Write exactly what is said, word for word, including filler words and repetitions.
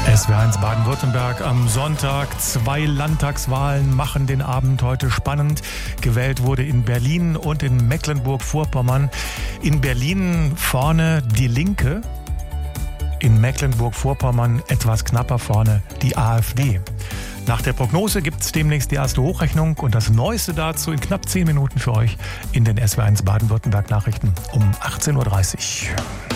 S W R eins Baden-Württemberg am Sonntag. Zwei Landtagswahlen machen den Abend heute spannend. Gewählt wurde in Berlin und in Mecklenburg-Vorpommern. In Berlin vorne die Linke, in Mecklenburg-Vorpommern etwas knapper vorne die AfD. Nach der Prognose gibt es demnächst die erste Hochrechnung und das Neueste dazu in knapp zehn Minuten für euch in den S W R eins Baden-Württemberg Nachrichten um achtzehn Uhr dreißig.